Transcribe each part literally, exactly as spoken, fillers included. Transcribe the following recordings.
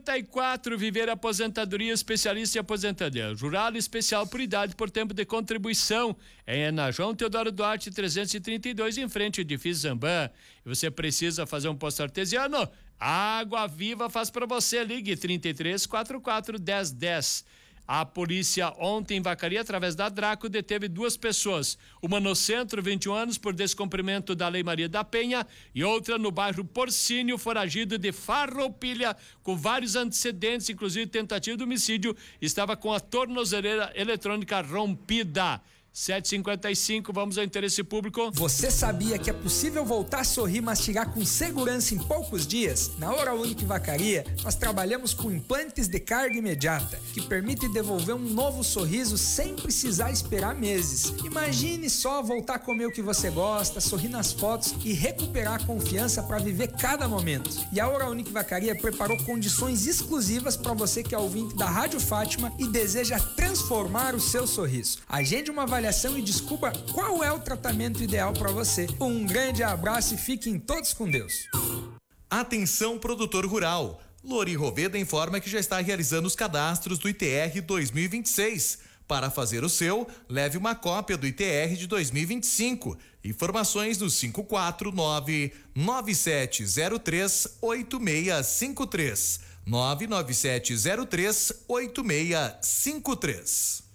quarenta e quatro, Viver Aposentadoria Especialista em Aposentadoria Rural Especial por idade por tempo de contribuição. É na João Teodoro Duarte trezentos e trinta e dois, em frente ao edifício Zambã. E você precisa fazer um poço artesiano? Água Viva faz para você. Ligue trinta e três, quarenta e quatro, dez dez. A polícia ontem em Vacaria, através da Draco, deteve duas pessoas. Uma no centro, vinte e um anos, por descumprimento da Lei Maria da Penha, e outra no bairro Porcínio, foragido de Farroupilha, com vários antecedentes, inclusive tentativa de homicídio, estava com a tornozeleira eletrônica rompida. sete e cinquenta e cinco, vamos ao interesse público. Você sabia que é possível voltar a sorrir e mastigar com segurança em poucos dias? Na Oral Unique Vacaria, nós trabalhamos com implantes de carga imediata, que permite devolver um novo sorriso sem precisar esperar meses. Imagine só voltar a comer o que você gosta, sorrir nas fotos e recuperar a confiança para viver cada momento. E a Oral Unique Vacaria preparou condições exclusivas para você que é ouvinte da Rádio Fátima e deseja transformar o seu sorriso. Agende uma avaliação e descubra qual é o tratamento ideal para você. Um grande abraço e fiquem todos com Deus. Atenção, produtor rural. Lori Roveda informa que já está realizando os cadastros do I T R dois mil e vinte e seis. Para fazer o seu, leve uma cópia do I T R de dois mil e vinte e cinco. Informações no cinco quatro nove, nove sete zero três, oito seis cinco três. nove nove sete zero três, oito seis cinco três.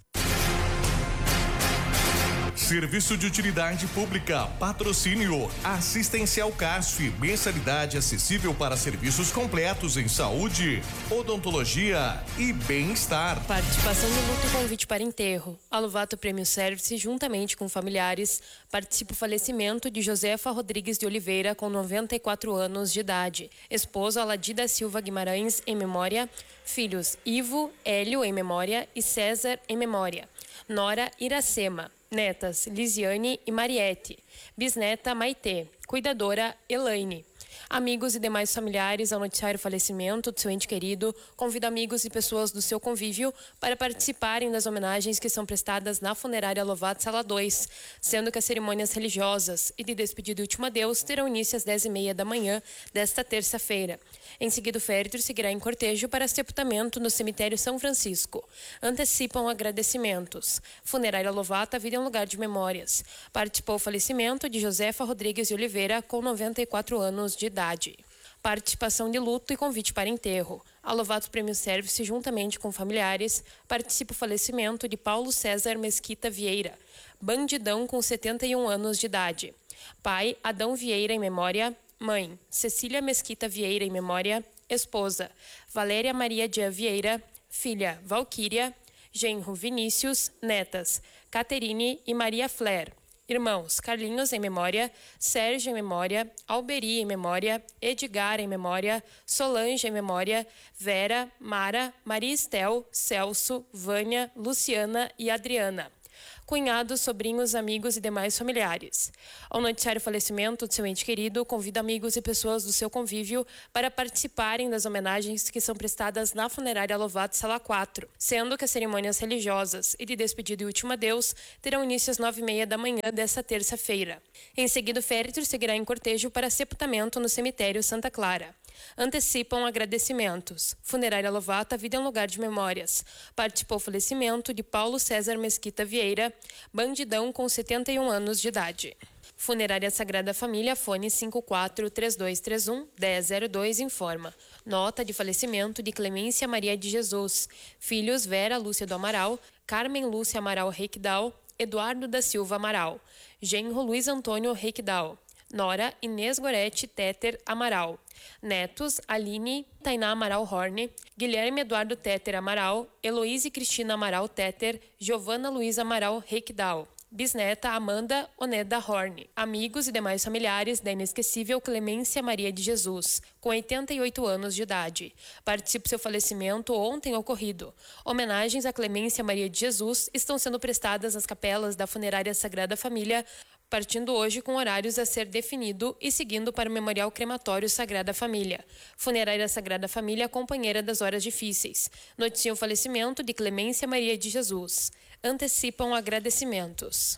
Serviço de utilidade pública, patrocínio, assistencial C A S F, mensalidade acessível para serviços completos em saúde, odontologia e bem-estar. Participação no luto e convite para enterro. A Lovato Prêmio Service, juntamente com familiares, participa o falecimento de Josefa Rodrigues de Oliveira, com noventa e quatro anos de idade. Esposa Aladida Silva Guimarães, em memória. Filhos Ivo, Hélio, em memória, e César, em memória. Nora Iracema. Netas Lisiane e Mariette. Bisneta Maitê. Cuidadora Elaine. Amigos e demais familiares, ao noticiar o falecimento do seu ente querido, convido amigos e pessoas do seu convívio para participarem das homenagens que são prestadas na funerária Lovato Sala dois, sendo que as cerimônias religiosas e de despedida e último adeus terão início às dez e meia da manhã desta terça-feira. Em seguida, o féretro seguirá em cortejo para sepultamento no cemitério São Francisco. Antecipam agradecimentos. Funerária Lovato, a vida é um lugar de memórias. Participou o falecimento de Josefa Rodrigues de Oliveira, com noventa e quatro anos de idade. Participação de luto e convite para enterro. A Lovato Prêmio Service, juntamente com familiares, participa o falecimento de Paulo César Mesquita Vieira, bandidão, com setenta e um anos de idade. Pai, Adão Vieira, em memória. Mãe, Cecília Mesquita Vieira, em memória. Esposa, Valéria Maria Dia Vieira. Filha, Valquíria. Genro, Vinícius. Netas, Caterine e Maria Flair. Irmãos, Carlinhos, em memória. Sérgio, em memória. Alberi, em memória. Edgar, em memória. Solange, em memória. Vera, Mara, Maria Estel, Celso, Vânia, Luciana e Adriana. Cunhados, sobrinhos, amigos e demais familiares. Ao noticiar o falecimento do seu ente querido, convido amigos e pessoas do seu convívio para participarem das homenagens que são prestadas na funerária Lovato Sala quatro, sendo que as cerimônias religiosas e de despedida e último adeus terão início às nove e meia da manhã desta terça-feira. Em seguida, o féretro seguirá em cortejo para sepultamento no cemitério Santa Clara. Antecipam agradecimentos. Funerária Lovato, a vida é um lugar de memórias. Participou o falecimento de Paulo César Mesquita Vieira, bandidão, com setenta e um anos de idade. Funerária Sagrada Família, fone cinco quatro três dois três um, um zero zero dois, informa. Nota de falecimento de Clemência Maria de Jesus. Filhos Vera Lúcia do Amaral, Carmen Lúcia Amaral Reikdal, Eduardo da Silva Amaral. Genro Luiz Antônio Reikdal. Nora Inês Gorete Teter Amaral. Netos Aline Tainá Amaral Horne, Guilherme Eduardo Teter Amaral, Heloíse Cristina Amaral Teter, Giovana Luiza Amaral Reikdal. Bisneta Amanda Oneda Horne. Amigos e demais familiares da inesquecível Clemência Maria de Jesus, com oitenta e oito anos de idade. Participe do seu falecimento ontem ocorrido. Homenagens à Clemência Maria de Jesus estão sendo prestadas nas capelas da Funerária Sagrada Família, partindo hoje com horários a ser definido e seguindo para o Memorial Crematório Sagrada Família. Funerária Sagrada Família, companheira das horas difíceis. Noticiam o falecimento de Clemência Maria de Jesus. Antecipam agradecimentos.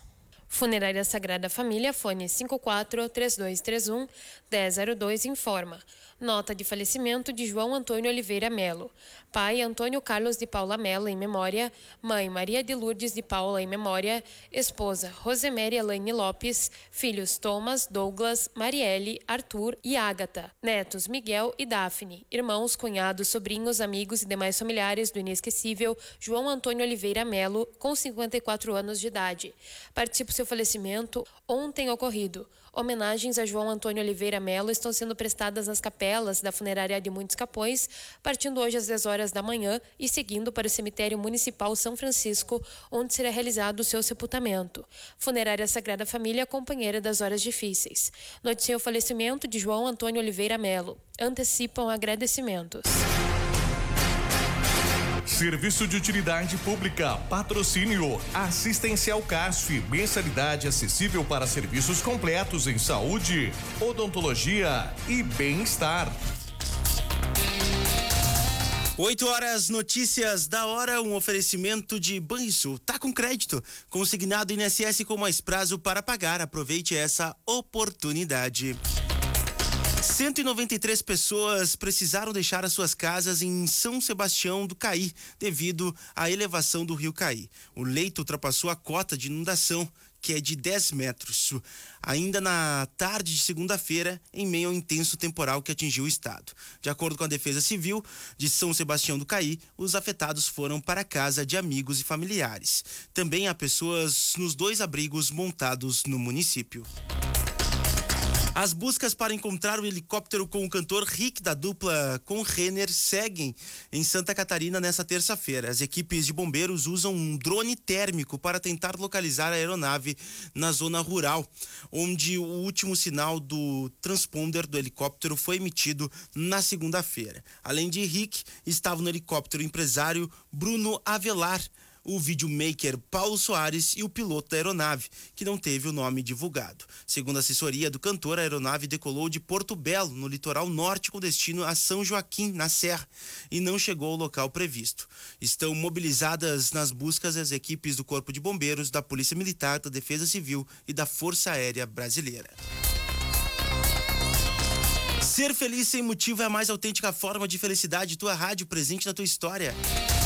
Funerária Sagrada Família, fone cinco quatro três dois três um, um zero zero dois, informa. Nota de falecimento de João Antônio Oliveira Melo. Pai Antônio Carlos de Paula Melo, em memória. Mãe Maria de Lourdes de Paula, em memória. Esposa Rosemary Elaine Lopes. Filhos Thomas, Douglas, Marielle, Arthur e Ágata. Netos Miguel e Daphne. Irmãos, cunhados, sobrinhos, amigos e demais familiares do inesquecível João Antônio Oliveira Melo, com cinquenta e quatro anos de idade. Participa o seu falecimento ontem ocorrido. Homenagens a João Antônio Oliveira Melo estão sendo prestadas nas capelas da funerária de Muitos Capões, partindo hoje às dez horas da manhã e seguindo para o cemitério municipal São Francisco, onde será realizado o seu sepultamento. Funerária Sagrada Família, companheira das horas difíceis. Noticia o falecimento de João Antônio Oliveira Melo. Antecipam agradecimentos. Serviço de utilidade pública, patrocínio, Assistencial Casf, mensalidade acessível para serviços completos em saúde, odontologia e bem-estar. oito horas, notícias da hora, um oferecimento de Banrisul. Tá com crédito, consignado I N S S com mais prazo para pagar. Aproveite essa oportunidade. cento e noventa e três pessoas precisaram deixar as suas casas em São Sebastião do Caí devido à elevação do rio Caí. O leito ultrapassou a cota de inundação, que é de dez metros, ainda na tarde de segunda-feira, em meio ao intenso temporal que atingiu o estado. De acordo com a Defesa Civil de São Sebastião do Caí, os afetados foram para a casa de amigos e familiares. Também há pessoas nos dois abrigos montados no município. As buscas para encontrar o helicóptero com o cantor Rick da dupla com Renner seguem em Santa Catarina nesta terça-feira. As equipes de bombeiros usam um drone térmico para tentar localizar a aeronave na zona rural, onde o último sinal do transponder do helicóptero foi emitido na segunda-feira. Além de Rick, estava no helicóptero o empresário Bruno Avelar, o videomaker Paulo Soares e o piloto da aeronave, que não teve o nome divulgado. Segundo a assessoria do cantor, a aeronave decolou de Porto Belo, no litoral norte, com destino a São Joaquim, na Serra, e não chegou ao local previsto. Estão mobilizadas nas buscas as equipes do Corpo de Bombeiros, da Polícia Militar, da Defesa Civil e da Força Aérea Brasileira. Ser feliz sem motivo é a mais autêntica forma de felicidade. Tua rádio presente na tua história.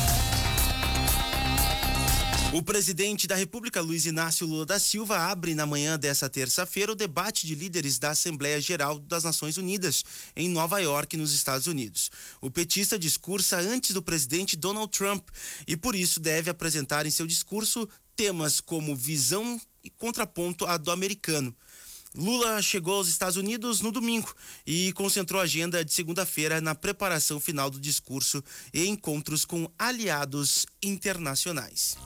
O presidente da República, Luiz Inácio Lula da Silva, abre na manhã dessa terça-feira o debate de líderes da Assembleia Geral das Nações Unidas, em Nova York, nos Estados Unidos. O petista discursa antes do presidente Donald Trump e, por isso, deve apresentar em seu discurso temas como visão e contraponto à do americano. Lula chegou aos Estados Unidos no domingo e concentrou a agenda de segunda-feira na preparação final do discurso e encontros com aliados internacionais.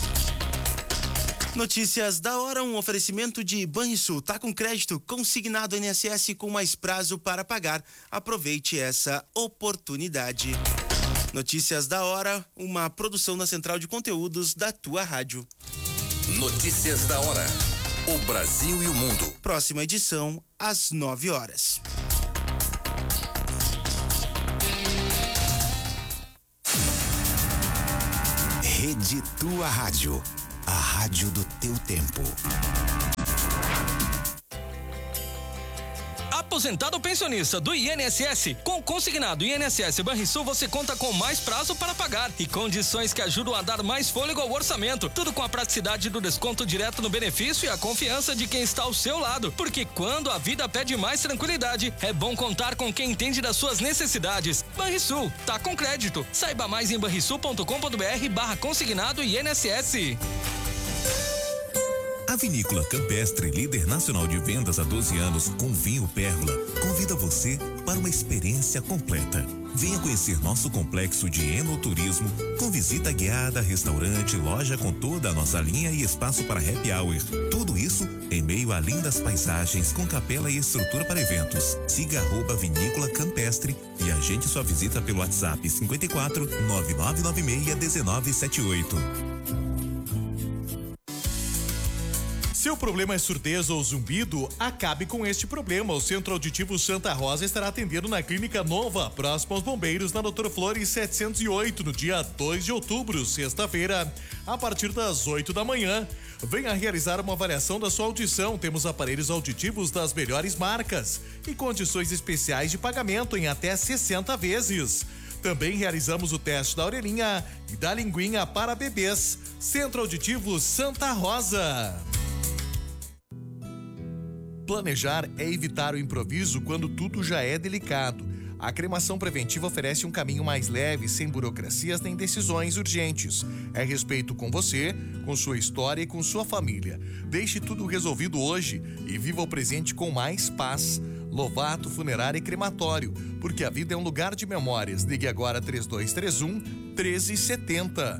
Notícias da hora, um oferecimento de Banrisul. Tá com crédito consignado I N S S com mais prazo para pagar. Aproveite essa oportunidade. Notícias da hora, uma produção da Central de Conteúdos da tua rádio. Notícias da hora. O Brasil e o mundo. Próxima edição, às nove horas. Rede Tua Rádio. A rádio do teu tempo. Aposentado ou pensionista do I N S S, com consignado I N S S Banrisul você conta com mais prazo para pagar e condições que ajudam a dar mais fôlego ao orçamento. Tudo com a praticidade do desconto direto no benefício e a confiança de quem está ao seu lado. Porque quando a vida pede mais tranquilidade, é bom contar com quem entende das suas necessidades. Banrisul, tá com crédito. Saiba mais em banrisul ponto com ponto br barra consignado I N S S. A Vinícola Campestre, líder nacional de vendas há doze anos com vinho Pérola, convida você para uma experiência completa. Venha conhecer nosso complexo de enoturismo, com visita guiada, restaurante, loja com toda a nossa linha e espaço para happy hour. Tudo isso em meio a lindas paisagens, com capela e estrutura para eventos. Siga arroba Vinícola Campestre e agende sua visita pelo WhatsApp cinquenta e quatro, nove nove nove seis, um nove sete oito. Seu problema é surdez ou zumbido? Acabe com este problema. O Centro Auditivo Santa Rosa estará atendendo na Clínica Nova, próximo aos Bombeiros, na Doutor Flores setecentos e oito, no dia dois de outubro, sexta-feira, a partir das oito da manhã. Venha realizar uma avaliação da sua audição. Temos aparelhos auditivos das melhores marcas e condições especiais de pagamento em até sessenta vezes. Também realizamos o teste da orelhinha e da linguinha para bebês. Centro Auditivo Santa Rosa. Planejar é evitar o improviso quando tudo já é delicado. A cremação preventiva oferece um caminho mais leve, sem burocracias nem decisões urgentes. É respeito com você, com sua história e com sua família. Deixe tudo resolvido hoje e viva o presente com mais paz. Lovato Funerária e Crematório, porque a vida é um lugar de memórias. Ligue agora três dois três um, um três sete zero.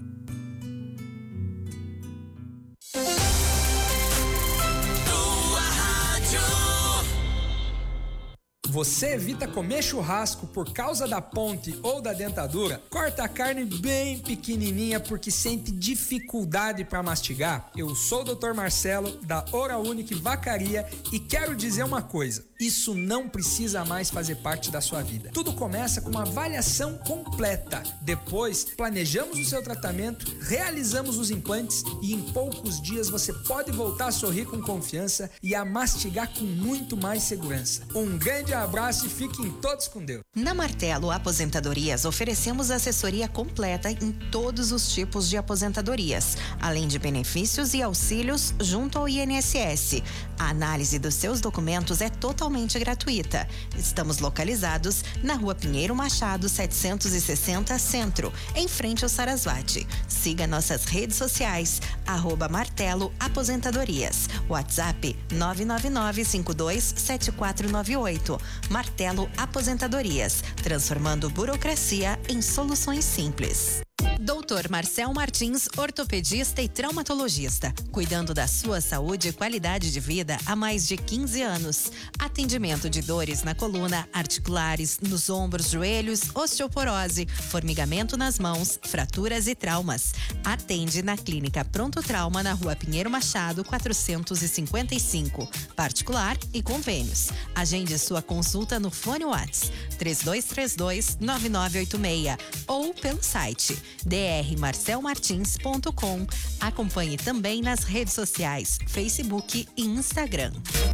Você evita comer churrasco por causa da ponte ou da dentadura? Corta a carne bem pequenininha porque sente dificuldade para mastigar? Eu sou o doutor Marcelo, da Oral Unique Vacaria, e quero dizer uma coisa: isso não precisa mais fazer parte da sua vida. Tudo começa com uma avaliação completa. Depois, planejamos o seu tratamento, realizamos os implantes e em poucos dias você pode voltar a sorrir com confiança e a mastigar com muito mais segurança. Um grande abraço e fiquem todos com Deus. Na Martelo Aposentadorias, oferecemos assessoria completa em todos os tipos de aposentadorias, além de benefícios e auxílios junto ao I N S S. A análise dos seus documentos é totalmente gratuita. Estamos localizados na Rua Pinheiro Machado, setecentos e sessenta, Centro, em frente ao Sarasvati. Siga nossas redes sociais, arroba Martelo Aposentadorias. WhatsApp nove nove nove cinco dois sete quatro nove oito. Martelo Aposentadorias, transformando burocracia em soluções simples. doutor Marcel Martins, ortopedista e traumatologista, cuidando da sua saúde e qualidade de vida há mais de quinze anos. Atendimento de dores na coluna, articulares, nos ombros, joelhos, osteoporose, formigamento nas mãos, fraturas e traumas. Atende na Clínica Pronto Trauma, na Rua Pinheiro Machado, quatrocentos e cinquenta e cinco. Particular e convênios. Agende sua consulta no fone Whats três dois três dois, nove nove oito seis ou pelo site d r marcel martins ponto com. Acompanhe também nas redes sociais, Facebook e Instagram.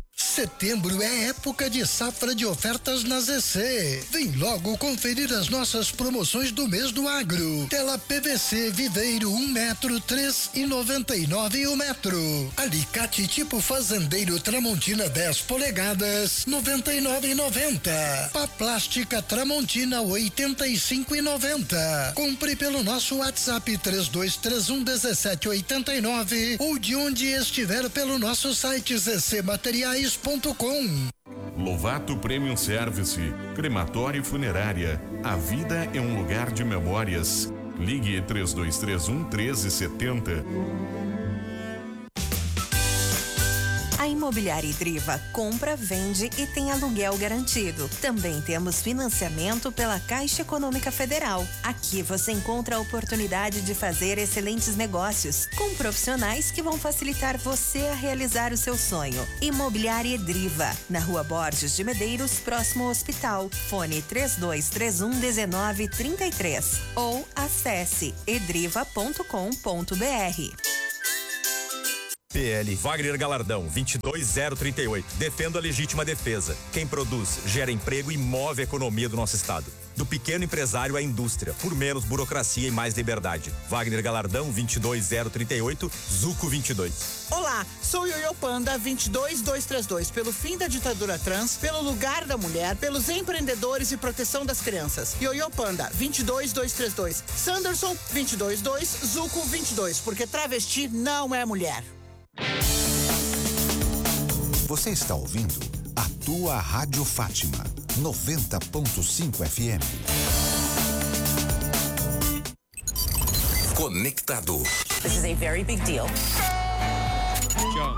Setembro é época de safra de ofertas na Z C. Vem logo conferir as nossas promoções do mês do agro. Tela P V C Viveiro um metro, três e noventa e nove o metro. Alicate tipo fazendeiro Tramontina dez polegadas, noventa e nove e noventa. Pá plástica Tramontina oitenta e cinco e noventa. Compre pelo nosso WhatsApp três dois três um, um sete oito nove ou de onde estiver pelo nosso site z c materiais ponto com. Lovato Premium Service, crematório e funerária. A vida é um lugar de memórias. Ligue três dois três um, um três sete zero. A Imobiliária Idriva compra, vende e tem aluguel garantido. Também temos financiamento pela Caixa Econômica Federal. Aqui você encontra a oportunidade de fazer excelentes negócios com profissionais que vão facilitar você a realizar o seu sonho. Imobiliária Idriva, na Rua Borges de Medeiros, próximo ao hospital. Fone três dois três um, um nove três três ou acesse edriva ponto com ponto b r. P L Wagner Galardão, vinte e dois zero trinta e oito. Defendo a legítima defesa. Quem produz, gera emprego e move a economia do nosso estado. Do pequeno empresário à indústria, por menos burocracia e mais liberdade. Wagner Galardão, vinte e dois zero trinta e oito, Zuco vinte e dois. Olá, sou Yoyo Panda vinte e dois dois três dois, pelo fim da ditadura trans, pelo lugar da mulher, pelos empreendedores e proteção das crianças. Yoyo Panda vinte e dois dois três dois. Sanderson vinte e dois dois, Zuco vinte e dois, porque travesti não é mulher. Você está ouvindo a tua Rádio Fátima, noventa ponto cinco F M. Conectado. This is a very big deal. Tchau.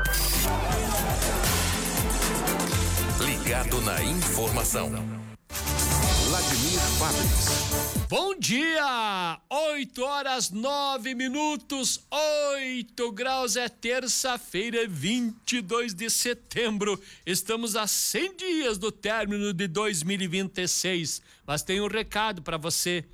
Ligado na informação. Vladimir Fabris. Bom dia! oito horas nove minutos, oito graus, é terça-feira, vinte e dois de setembro. Estamos a cem dias do término de dois mil e vinte e seis. Mas tem um recado para você.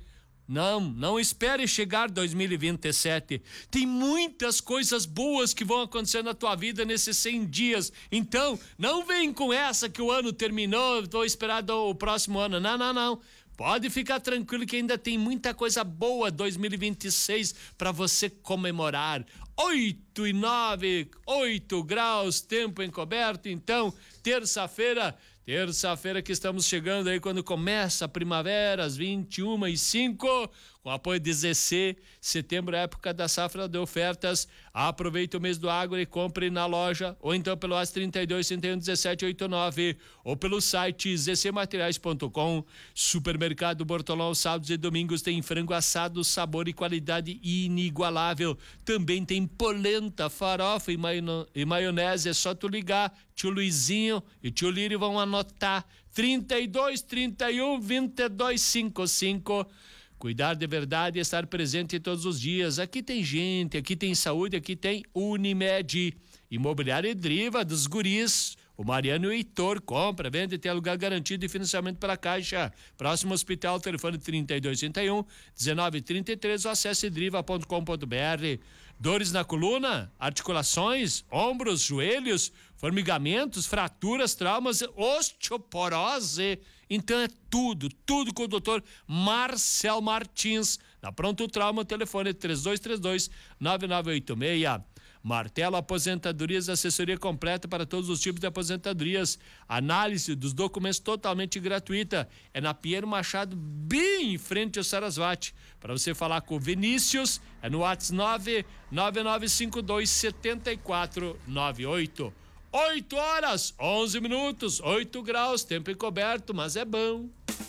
Não, não espere chegar dois mil e vinte e sete. Tem muitas coisas boas que vão acontecer na tua vida nesses cem dias. Então, não vem com essa que o ano terminou, vou esperar o próximo ano. Não, não, não. Pode ficar tranquilo que ainda tem muita coisa boa dois mil e vinte e seis para você comemorar. Oito e nove, oito graus, tempo encoberto. Então, terça-feira... Terça-feira que estamos chegando aí quando começa a primavera, às vinte e uma e cinco, com apoio de Z C, setembro, época da safra de ofertas. Aproveite o mês do agro e compre na loja, ou então pelo A S trinta e dois, trinta e um, dezessete, oitenta e nove, ou pelo site z c materiais ponto com. Supermercado Bortolão, sábados e domingos tem frango assado, sabor e qualidade inigualável. Também tem polenta, farofa e, maio- e maionese, é só tu ligar. Tio Luizinho e tio Lírio vão anotar. trinta e dois, trinta e um, vinte e dois, cinquenta e cinco. Cuidar de verdade e estar presente todos os dias. Aqui tem gente, aqui tem saúde, aqui tem Unimed. Imobiliária Driva dos guris. O Mariano e o Heitor compra, vende, tem lugar garantido e financiamento pela Caixa. Próximo hospital, telefone trinta e dois, trinta e um, dezenove, trinta e três, ou acesse driva ponto com ponto b r. Dores na coluna, articulações, ombros, joelhos, formigamentos, fraturas, traumas, osteoporose. Então é tudo, tudo com o doutor Marcel Martins. Na Pronto Trauma, o telefone é três dois três dois, nove nove oito seis. Martelo Aposentadorias, assessoria completa para todos os tipos de aposentadorias. Análise dos documentos totalmente gratuita. É na Pinheiro Machado, bem em frente ao Sarasvati. Para você falar com o Vinícius, é no WhatsApp nove nove nove cinco dois, sete quatro nove oito. oito horas, onze minutos, oito graus, tempo encoberto, mas é bom.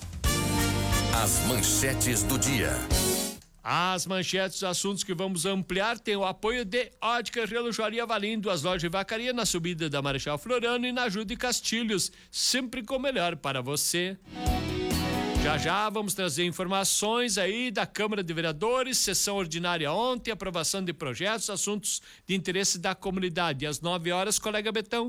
As manchetes do dia. As manchetes, os assuntos que vamos ampliar tem o apoio de Ótica Relojoaria Valim, duas lojas de vacaria na subida da Marechal Floriano e na Ajuda Castilhos, sempre com o melhor para você. Já já vamos trazer informações aí da Câmara de Vereadores, sessão ordinária ontem, aprovação de projetos, assuntos de interesse da comunidade. Às nove horas, colega Betão.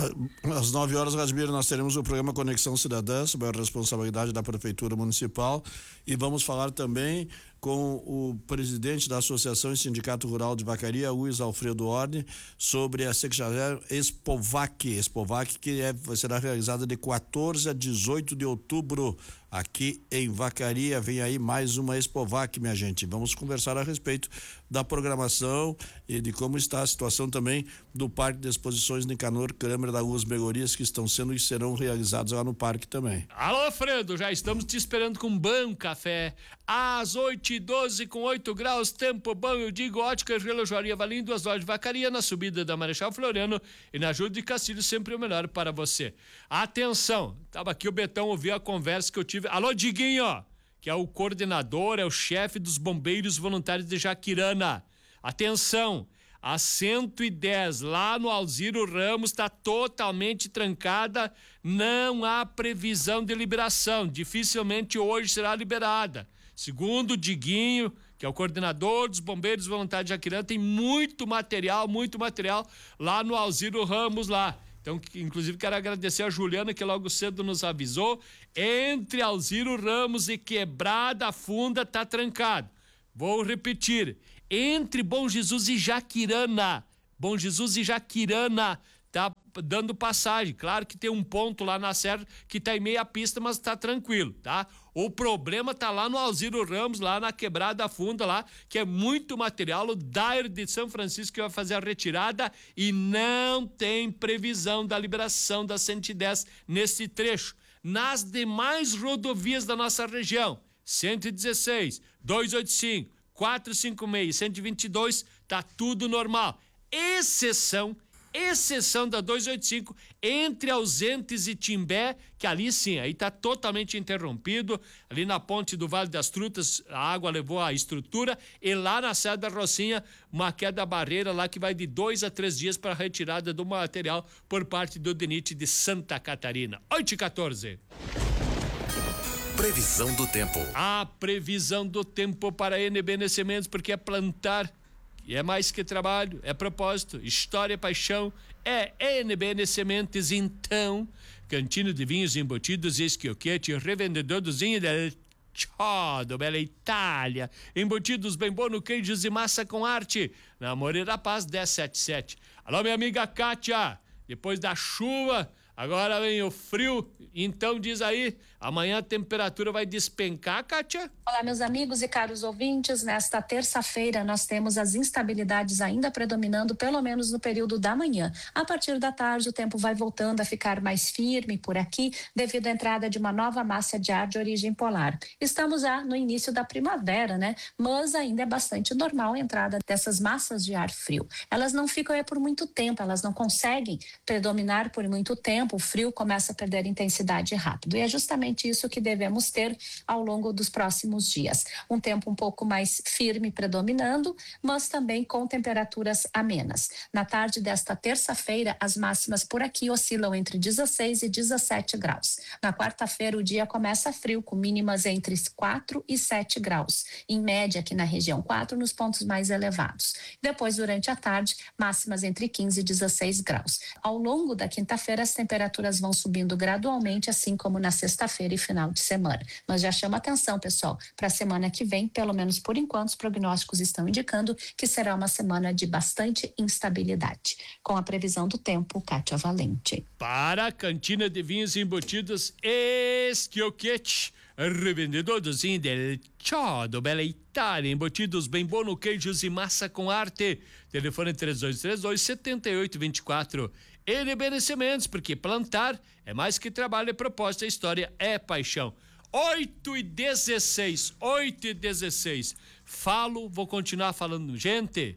Às nove horas, Radmir, nós teremos o programa Conexão Cidadã, sob a responsabilidade da Prefeitura Municipal, e vamos falar também com o presidente da Associação e Sindicato Rural de Vacaria, Luiz Alfredo Orne, sobre a sexagésima Expovac, Expovac que é, será realizada de quatorze a dezoito de outubro aqui em Vacaria. Vem aí mais uma Expovac, minha gente. Vamos conversar a respeito da programação e de como está a situação também do Parque de Exposições Nicanor Câmara da Luz, melhorias que estão sendo e serão realizadas lá no parque também. Alô, Fredo, já estamos te esperando com um bom café. Às oito e doze, com oito graus, tempo bom, eu digo Ótica Relojoaria Valim, duas lojas de vacaria na subida da Marechal Floriano e na Ajuda de Castilho, sempre o melhor para você. Atenção, tava aqui o Betão, ouviu a conversa que eu tive. Alô, Diguinho, ó, que é o coordenador, é o chefe dos bombeiros voluntários de Jaquirana. Atenção, a cento e dez lá no Alziro Ramos está totalmente trancada, não há previsão de liberação, dificilmente hoje será liberada. Segundo o Diguinho, que é o coordenador dos bombeiros voluntários de Jaquirana, tem muito material, muito material lá no Alziro Ramos lá. Então, inclusive, quero agradecer a Juliana, que logo cedo nos avisou, entre Alziro Ramos e Quebrada Funda tá trancado. Vou repetir, entre Bom Jesus e Jaquirana, Bom Jesus e Jaquirana, tá dando passagem. Claro que tem um ponto lá na serra que tá em meia pista, mas tá tranquilo, tá? O problema tá lá no Alziro Ramos, lá na Quebrada Funda, lá, que é muito material. O Dair de São Francisco que vai fazer a retirada e não tem previsão da liberação da cento e dez nesse trecho. Nas demais rodovias da nossa região, cento e dezesseis, duzentos e oitenta e cinco, quatrocentos e cinquenta e seis, cento e vinte e dois, tá tudo normal. Exceção exceção da duzentos e oitenta e cinco entre Ausentes e Timbé, que ali sim, aí está totalmente interrompido, ali na ponte do Vale das Trutas, a água levou a estrutura, e lá na Serra da Rocinha, uma queda barreira lá que vai de dois a três dias para a retirada do material por parte do D N I T de Santa Catarina. oito e quatorze. Previsão do tempo. A previsão do tempo para a N B N Sementes, porque é plantar, e é mais que trabalho, é propósito, história, paixão, é N B N Sementes. Então, Cantina de Vinhos Embutidos e Esquioquete, revendedor dos vinhos Chiodo, Bela Itália. Embutidos bem bom no queijos e massa com arte. Na Moreira Paz, dez setenta e sete. Alô, minha amiga Kátia. Depois da chuva, agora vem o frio. Então diz aí, amanhã a temperatura vai despencar, Kátia? Olá, meus amigos e caros ouvintes. Nesta terça-feira, nós temos as instabilidades ainda predominando, pelo menos no período da manhã. A partir da tarde, o tempo vai voltando a ficar mais firme por aqui, devido à entrada de uma nova massa de ar de origem polar. Estamos já no início da primavera, né? Mas ainda é bastante normal a entrada dessas massas de ar frio. Elas não ficam aí por muito tempo, elas não conseguem predominar por muito tempo. O frio começa a perder intensidade rápido. E é justamente isso que devemos ter ao longo dos próximos dias. Um tempo um pouco mais firme predominando, mas também com temperaturas amenas. Na tarde desta terça-feira, as máximas por aqui oscilam entre dezesseis e dezessete graus. Na quarta-feira, o dia começa frio, com mínimas entre quatro e sete graus. Em média, aqui na região, quatro nos pontos mais elevados. Depois, durante a tarde, máximas entre quinze e dezesseis graus. Ao longo da quinta-feira, as temperaturas vão subindo gradualmente, assim como na sexta-feira e final de semana. Mas já chama atenção, pessoal, para a semana que vem, pelo menos por enquanto, os prognósticos estão indicando que será uma semana de bastante instabilidade. Com a previsão do tempo, Kátia Valente. Para a Cantina de Vinhos Embutidos Esquioquete, revendedor do Zinho del Chiodo, Bela Itália, embutidos bem bom no queijos e massa com arte. Telefone três dois três dois, sete oito dois quatro. Ele Cimentos, porque plantar é mais que trabalho, é propósito, a história é paixão. oito e dezesseis, oito e dezesseis. Falo, vou continuar falando. Gente,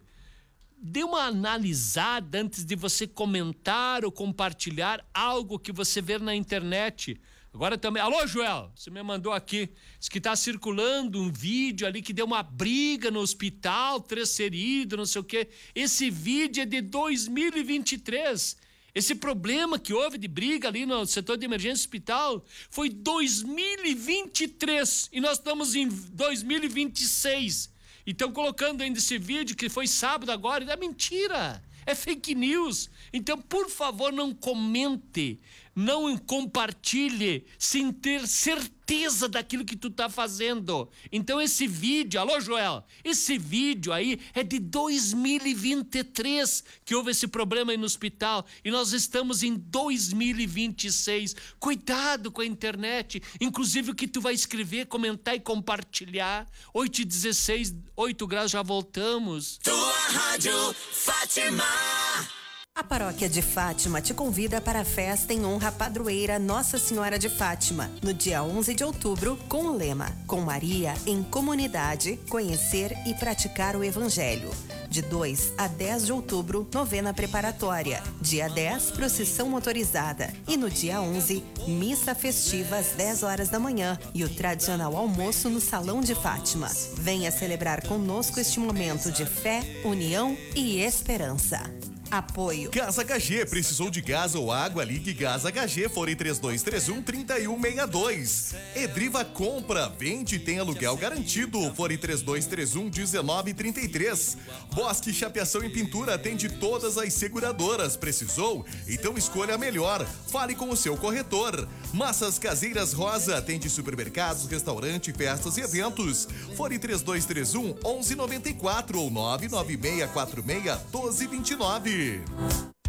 dê uma analisada antes de você comentar ou compartilhar algo que você vê na internet. Agora também, alô, Joel, você me mandou aqui, diz que tá circulando um vídeo ali que deu uma briga no hospital, três feridos, não sei o quê. Esse vídeo é de dois mil e vinte e três. Esse problema que houve de briga ali no setor de emergência do hospital foi dois mil e vinte e três e nós estamos em dois mil e vinte e seis. E estão colocando ainda esse vídeo que foi sábado agora, e é mentira, é fake news. Então, por favor, não comente, não compartilhe sem ter certeza daquilo que tu tá fazendo. Então esse vídeo, alô Joel, esse vídeo aí é de dois mil e vinte e três que houve esse problema aí no hospital e nós estamos em dois mil e vinte e seis. Cuidado com a internet, inclusive o que tu vai escrever, comentar e compartilhar. oito e dezesseis, oito graus, já voltamos. Tua Rádio Fátima. A Paróquia de Fátima te convida para a festa em honra à padroeira Nossa Senhora de Fátima, no dia onze de outubro, com o lema Com Maria em Comunidade, Conhecer e Praticar o Evangelho. De dois a dez de outubro, novena preparatória. Dia dez, procissão motorizada. E no dia onze, missa festiva às dez horas da manhã e o tradicional almoço no Salão de Fátima. Venha celebrar conosco este momento de fé, união e esperança. Apoio. Gás H G, precisou de gás ou água? Ligue Gás H G, fone três dois três um, três um seis dois. Edriva compra, vende e tem aluguel garantido, fone três dois três um, um nove três três. Bosque Chapeação e Pintura atende todas as seguradoras. Precisou? Então escolha a melhor. Fale com o seu corretor. Massas Caseiras Rosa atende supermercados, restaurante, festas e eventos. Fone três dois três um, onze nove quatro ou nove nove seis quatro seis, um doze dois nove.